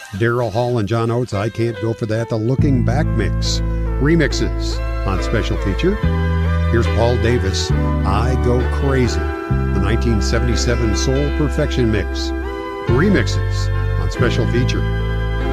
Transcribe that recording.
Daryl Hall and John Oates, I Can't Go For That, the Looking Back mix. Remixes on special feature. Here's Paul Davis, I Go Crazy, the 1977 Soul Perfection mix. Remixes on special feature.